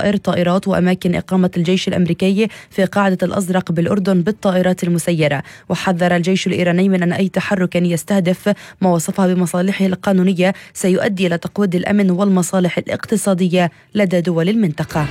طائرات وأماكن إقامة الجيش الأمريكي في قاعدة الأزرق بالأردن بالطائرات المسيرة. وحذر الجيش الإيراني من أن أي تحرك يستهدف ما وصفه بمصالحه القانونية سيؤدي إلى تقويض الأمن والمصالح الاقتصادية لدى دول المنطقة.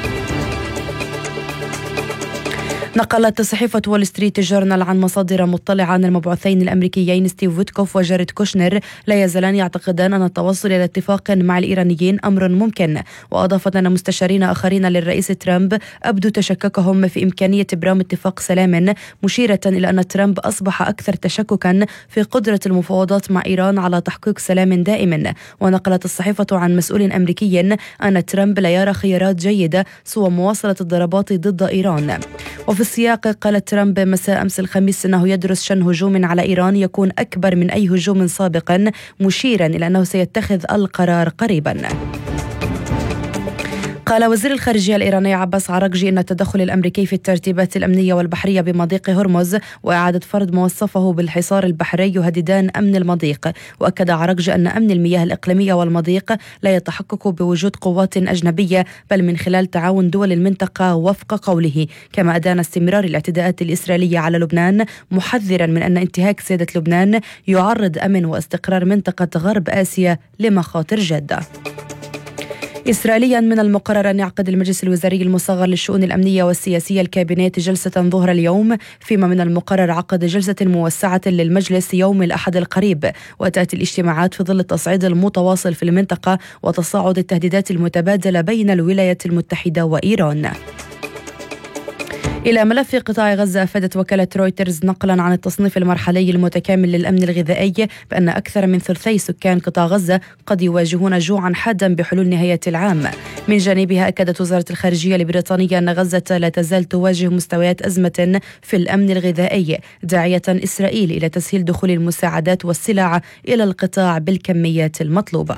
نقلت صحيفة وول ستريت جورنال عن مصادر مطلعة أن المبعوثين الأمريكيين ستيف ويتكوف وجاريد كوشنر لا يزالان يعتقدان أن التوصل إلى اتفاق مع الإيرانيين أمر ممكن. وأضافت أن مستشارين آخرين للرئيس ترامب أبدوا تشككهم في إمكانية إبرام اتفاق سلام، مشيرة إلى أن ترامب أصبح أكثر تشككا في قدرة المفاوضات مع إيران على تحقيق سلام دائم. ونقلت الصحيفة عن مسؤول أمريكي أن ترامب لا يرى خيارات جيدة سوى مواصلة الضربات ضد إيران. وفي السياق قال ترامب مساء أمس الخميس أنه يدرس شن هجوم على إيران يكون أكبر من أي هجوم سابق، مشيرا إلى أنه سيتخذ القرار قريبا. قال وزير الخارجية الإيراني عباس عراقجي أن التدخل الأمريكي في الترتيبات الأمنية والبحرية بمضيق هرمز وإعادة فرض ما وصفه بالحصار البحري يهددان أمن المضيق. وأكد عراقجي أن أمن المياه الإقليمية والمضيق لا يتحقق بوجود قوات أجنبية بل من خلال تعاون دول المنطقة وفق قوله. كما أدان استمرار الاعتداءات الإسرائيلية على لبنان، محذرا من أن انتهاك سيادة لبنان يعرض أمن واستقرار منطقة غرب آسيا لمخاطر جادة. إسرائيليا من المقرر أن يعقد المجلس الوزاري المصغر للشؤون الأمنية والسياسية الكابينات جلسة ظهر اليوم، فيما من المقرر عقد جلسة موسعة للمجلس يوم الأحد القريب. وتأتي الاجتماعات في ظل التصعيد المتواصل في المنطقة وتصاعد التهديدات المتبادلة بين الولايات المتحدة وإيران. إلى ملف قطاع غزة، أفادت وكالة رويترز نقلا عن التصنيف المرحلي المتكامل للأمن الغذائي بأن أكثر من ثلثي سكان قطاع غزة قد يواجهون جوعا حادا بحلول نهاية العام. من جانبها أكدت وزارة الخارجية البريطانية أن غزة لا تزال تواجه مستويات أزمة في الأمن الغذائي، داعية إسرائيل إلى تسهيل دخول المساعدات والسلع إلى القطاع بالكميات المطلوبة.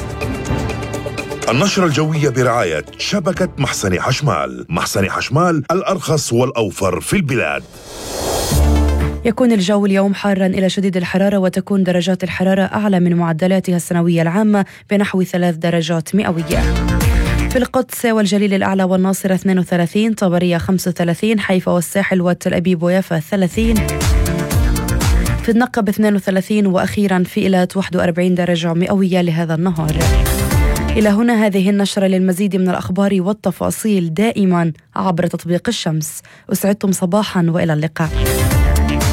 النشرة الجوية برعاية شبكة محسن حشمال. محسن حشمال الأرخص والأوفر في البلاد. يكون الجو اليوم حارا إلى شديد الحرارة، وتكون درجات الحرارة أعلى من معدلاتها السنوية العامة بنحو 3 درجات مئوية. في القدس والجليل الأعلى والناصرة 32، طبرية 35، حيفا والساحل وتل أبيب ويافا 30، في النقب 32، وأخيرا في إيلات 41 درجة مئوية لهذا النهار. إلى هنا هذه النشرة. للمزيد من الأخبار والتفاصيل دائما عبر تطبيق الشمس. أسعدتم صباحا وإلى اللقاء.